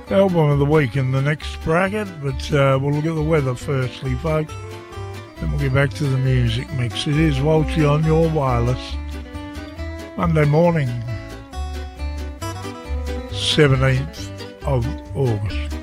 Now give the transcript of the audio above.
album of the week in the next bracket, but we'll look at the weather firstly, folks. Then we'll get back to the music mix. It is Walshy on your wireless. Monday morning, 17th of August.